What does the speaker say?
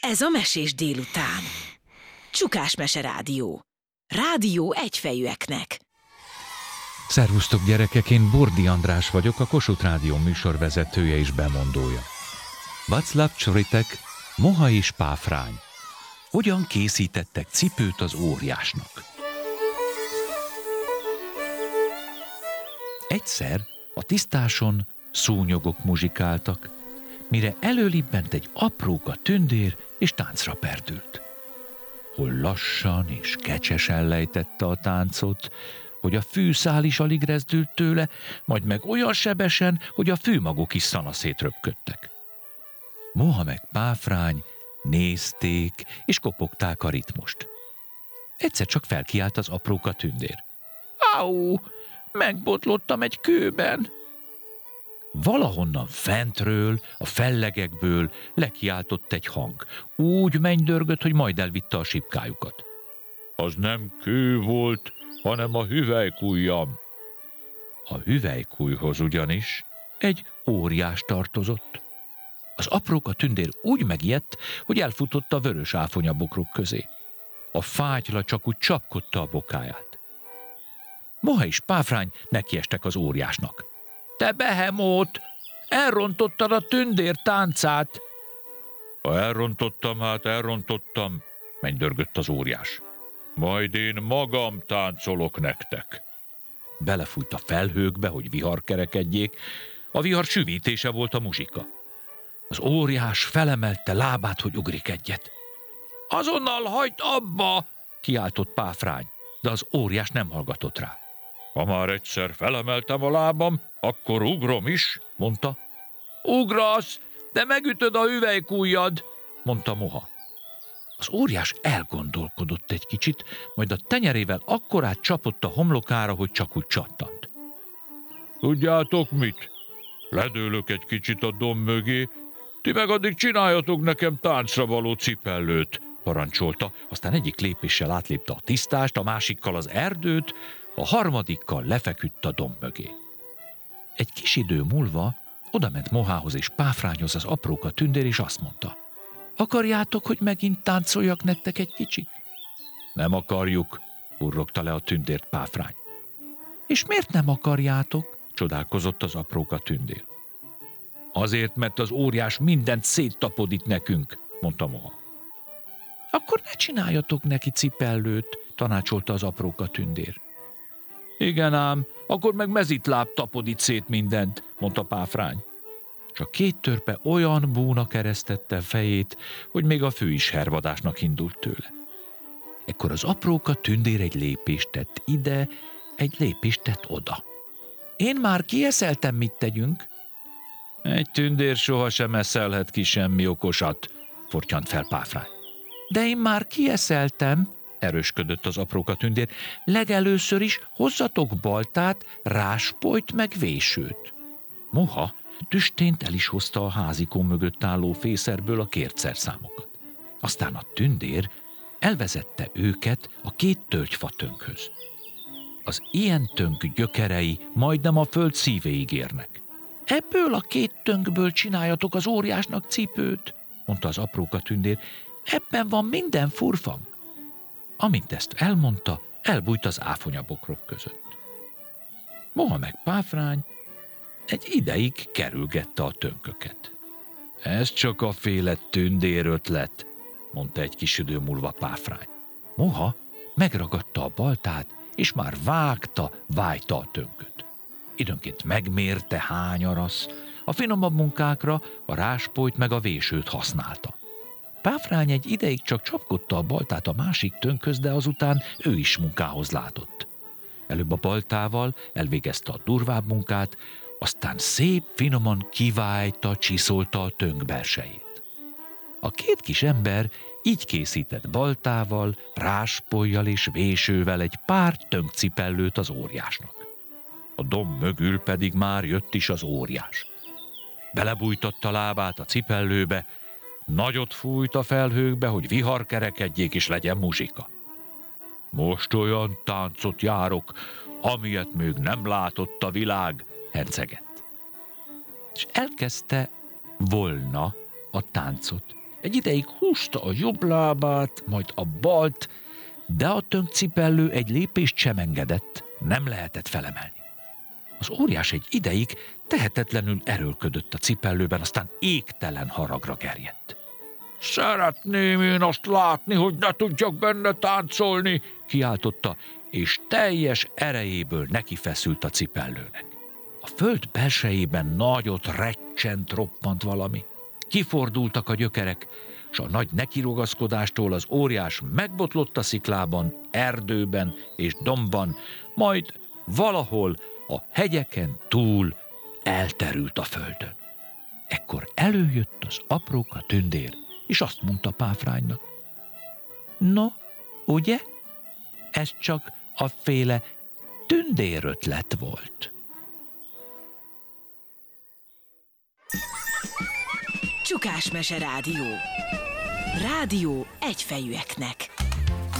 Ez a Mesés délután. Csukás Mese Rádió. Rádió egyfejűeknek. Szervusztok gyerekek, én Bordi András vagyok, a Kossuth Rádió műsorvezetője és bemondója. Václav Csoritek, Moha és Páfrány. Hogyan készítettek cipőt az óriásnak? Egyszer a tisztáson szúnyogok muzsikáltak, mire előlibbent egy apróka tündér, és táncra perdült. Hol lassan és kecsesen lejtette a táncot, hogy a fűszál is alig rezdült tőle, majd meg olyan sebesen, hogy a fűmagok is szanaszét röpködtek. Moha meg Páfrány nézték és kopogták a ritmust. Egyszer csak felkiált az apróka tündér. Áú, megbotlottam egy kőben! Valahonnan fentről, a fellegekből lekiáltott egy hang. Úgy mennydörgött, hogy majd elvitte a sipkájukat. Az nem kő volt, hanem a hüvelykujjam. A hüvelykujjhoz ugyanis egy óriás tartozott. Az apróka tündér úgy megijedt, hogy elfutott a vörös áfonyabokrok közé. A fátyla csak úgy csapkodta a bokáját. Moha és Páfrány nekiestek az óriásnak. Te behemót! Elrontottad a tündér táncát! Ha elrontottam, hát elrontottam, mennydörgött az óriás. Majd én magam táncolok nektek. Belefújt a felhőkbe, hogy vihar kerekedjék. A vihar süvítése volt a muzsika. Az óriás felemelte lábát, hogy ugrik egyet. Azonnal hagyd abba! Kiáltott Páfrány, de az óriás nem hallgatott rá. Ha már egyszer felemeltem a lábam, akkor ugrom is, mondta. Ugrasz, de megütöd a hüvelykujjad, mondta Moha. Az óriás elgondolkodott egy kicsit, majd a tenyerével akkorát csapott a homlokára, hogy csak úgy csattant. Tudjátok mit? Ledőlök egy kicsit a domb mögé, ti meg addig csináljatok nekem táncra való cipellőt, parancsolta, aztán egyik lépéssel átlépte a tisztást, a másikkal az erdőt, a harmadikkal lefeküdt a domb mögé. Egy kis idő múlva odament Mohához és Páfrányhoz az apróka tündér, és azt mondta. Akarjátok, hogy megint táncoljak nektek egy kicsit? Nem akarjuk, urrogta le a tündért Páfrány. És miért nem akarjátok? Csodálkozott az apróka tündér. Azért, mert az óriás mindent széttapodít nekünk, mondta Moha. Akkor ne csináljatok neki cipellőt, tanácsolta az apróka tündér. Igen ám, akkor meg mezitláb tapodít szét mindent, mondta Páfrány. És a két törpe olyan búna keresztette fejét, hogy még a fő is hervadásnak indult tőle. Ekkor az apróka tündér egy lépést tett ide, egy lépést tett oda. Én már kieszeltem, mit tegyünk? Egy tündér sohasem eszelhet ki semmi okosat, fortyant fel Páfrány. De én már kieszeltem, erősködött az apróka tündér. Legelőször is hozzatok baltát, ráspolyt meg vésőt. Moha tüstént el is hozta a házikó mögött álló fészerből a kért szerszámokat. Aztán a tündér elvezette őket a két tölgyfa tönkhöz. Az ilyen tönk gyökerei majdnem a föld szívéig érnek. Ebből a két tönkből csináljatok az óriásnak cipőt, mondta az apróka tündér. Ebben van minden furfang. Amint ezt elmondta, elbújt az áfonyabokrok között. Moha meg Páfrány egy ideig kerülgette a tönköket. Ez csak a féle tündér ötlet, mondta egy kis idő múlva Páfrány. Moha megragadta a baltát, és már vájta a tönköt. Időnként megmérte, hány arasz, a finomabb munkákra a ráspolyt meg a vésőt használta. Páfrány egy ideig csak csapkodta a baltát a másik tönkhöz, de azután ő is munkához látott. Előbb a baltával elvégezte a durvább munkát, aztán szép finoman kivájta, csiszolta a tönk belsejét. A két kis ember így készített baltával, ráspollyal és vésővel egy pár tönkcipellőt az óriásnak. A domb mögül pedig már jött is az óriás. Belebújtatta lábát a cipellőbe, nagyot fújt a felhőkbe, hogy vihar kerekedjék és legyen muzsika. Most olyan táncot járok, amilyet még nem látott a világ, hercegett. És elkezdte volna a táncot. Egy ideig húzta a jobb lábát, majd a balt, de a tönkcipellő egy lépést sem engedett, nem lehetett felemelni. Az óriás egy ideig tehetetlenül erőlködött a cipellőben, aztán égtelen haragra gerjedt. Szeretném én azt látni, hogy ne tudjak benne táncolni, kiáltotta, és teljes erejéből nekifeszült a cipellőnek. A föld belsejében nagyot recsent, roppant valami. Kifordultak a gyökerek, s a nagy nekirugaszkodástól az óriás megbotlott a sziklában, erdőben és dombban, majd valahol a hegyeken túl elterült a földön. Ekkor előjött az apróka tündér, és azt mondta Páfránynak: no, ugye? Ez csak a féle tündérötlet volt. Csukásmese Rádió. Rádió egyfejűeknek.